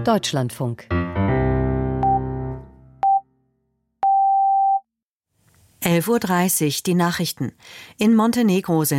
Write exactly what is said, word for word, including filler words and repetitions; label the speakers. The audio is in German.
Speaker 1: Deutschlandfunk.
Speaker 2: elf Uhr dreißig, die Nachrichten. In Montenegro sind